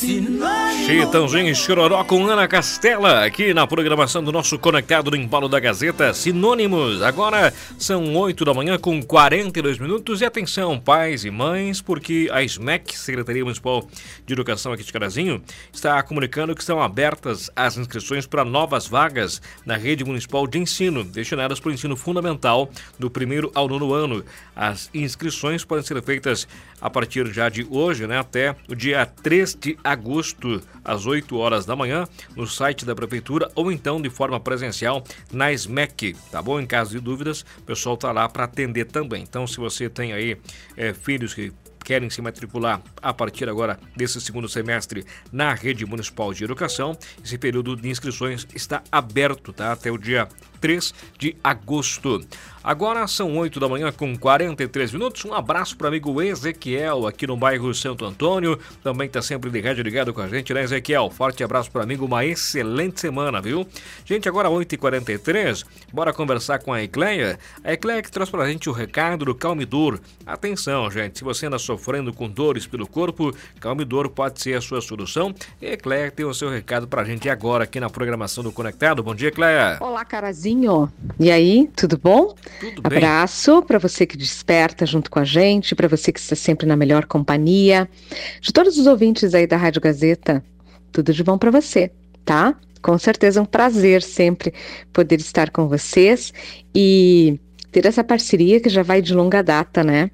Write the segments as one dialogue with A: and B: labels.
A: Chitãozinho e Chororó com Ana Castela, aqui na programação do nosso Conectado no Embalo da Gazeta, Sinônimos. Agora são 8 da manhã com 42 minutos e atenção, pais e mães, porque a SMEC, Secretaria Municipal de Educação aqui de Carazinho, está comunicando que estão abertas as inscrições para novas vagas na rede municipal de ensino, destinadas para o ensino fundamental do 1º ao 9º ano. As inscrições podem ser feitas a partir já de hoje, até o dia 3 de agosto, às 8 horas da manhã, no site da Prefeitura ou então de forma presencial na SMEC, tá bom? Em caso de dúvidas, o pessoal tá lá para atender também. Então, se você tem aí filhos que querem se matricular a partir agora desse segundo semestre na rede municipal de educação, esse período de inscrições está aberto, tá? Até o dia 3 de agosto. Agora são 8 da manhã com 43 minutos. Um abraço para o amigo Ezequiel, aqui no bairro Santo Antônio. Também está sempre ligado com a gente, né, Ezequiel? Forte abraço para o amigo, uma excelente semana, viu? Gente, agora 8h43, bora conversar com a Ecleia. A Ecleia que trouxe para a gente o recado do Calmidor. Atenção, gente, se você anda sofrendo com dores pelo corpo, Calmidor pode ser a sua solução. E a Ecleia tem o seu recado para a gente agora aqui na programação do Conectado. Bom dia, Ecleia.
B: Olá, Carazinho. E aí, tudo bom?
A: Tudo bem.
B: Abraço para você que desperta junto com a gente, para você que está sempre na melhor companhia. De todos os ouvintes aí da Rádio Gazeta, tudo de bom para você, tá? Com certeza é um prazer sempre poder estar com vocês e ter essa parceria que já vai de longa data, né?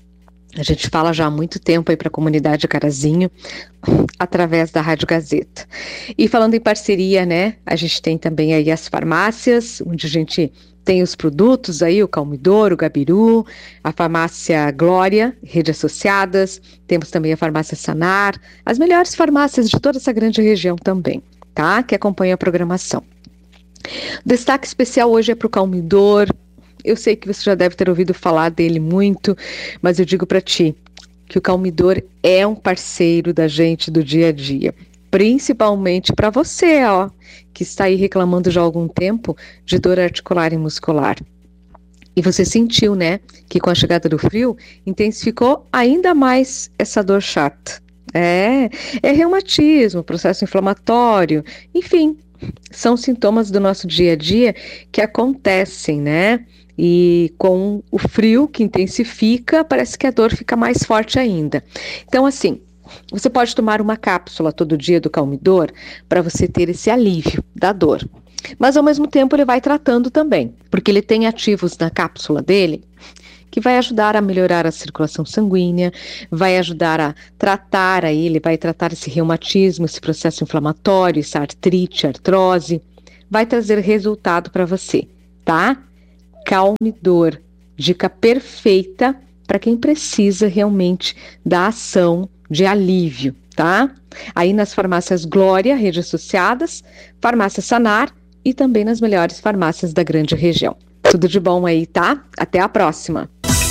B: A gente fala já há muito tempo aí para a comunidade Carazinho, através da Rádio Gazeta. E falando em parceria, né, a gente tem também aí as farmácias, onde a gente tem os produtos aí, o Calmidor, o Gabiru, a farmácia Glória, Rede Associadas, temos também a farmácia Sanar, as melhores farmácias de toda essa grande região também, tá? Que acompanha a programação. Destaque especial hoje é para o Calmidor. Eu sei que você já deve ter ouvido falar dele muito, mas eu digo para ti que o Calmidor é um parceiro da gente do dia a dia, principalmente para você, que está aí reclamando já há algum tempo de dor articular e muscular. E você sentiu, né, que com a chegada do frio intensificou ainda mais essa dor chata. É reumatismo, processo inflamatório, enfim, são sintomas do nosso dia a dia que acontecem, né? E com o frio que intensifica, parece que a dor fica mais forte ainda. Então, assim, você pode tomar uma cápsula todo dia do Calmidor para você ter esse alívio da dor. Mas, ao mesmo tempo, ele vai tratando também, porque ele tem ativos na cápsula dele que vai ajudar a melhorar a circulação sanguínea, vai ajudar a tratar aí, ele vai tratar esse reumatismo, esse processo inflamatório, essa artrite, artrose, vai trazer resultado para você, tá? Calmidor, dica perfeita para quem precisa realmente da ação de alívio, tá? Aí nas farmácias Glória, Rede Associadas, farmácia Sanar e também nas melhores farmácias da grande região. Tudo de bom aí, tá? Até a próxima!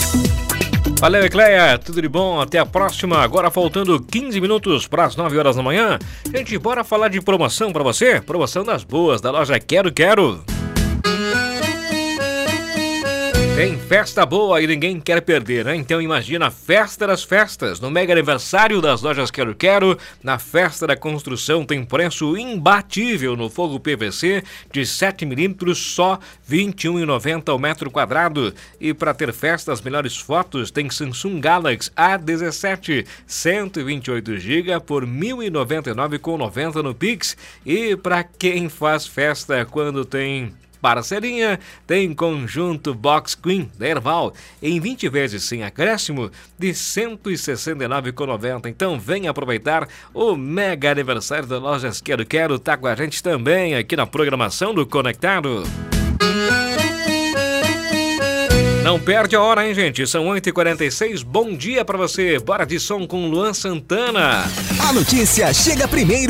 A: Valeu, Ecleia, tudo de bom, até a próxima. Agora faltando 15 minutos para as 9 horas da manhã. Gente, bora falar de promoção para você? Promoção das boas da loja Quero Quero. Tem festa boa e ninguém quer perder, né? Então imagina a festa das festas. No mega aniversário das lojas Quero Quero, na festa da construção tem preço imbatível no fogo PVC de 7mm, só R$ 21,90 ao metro quadrado. E para ter festa, as melhores fotos, tem Samsung Galaxy A17, 128GB por R$ 1.099,90 no Pix. E para quem faz festa quando tem parcelinha, tem conjunto Box Queen da Erval em 20 vezes sem acréscimo de R$ 169,90. Então vem aproveitar o mega aniversário da Lojas Quero Quero, tá com a gente também aqui na programação do Conectado. Não perde a hora, hein, gente? São 8h46. Bom dia pra você. Bora de som com Luan Santana.
C: A notícia chega primeiro.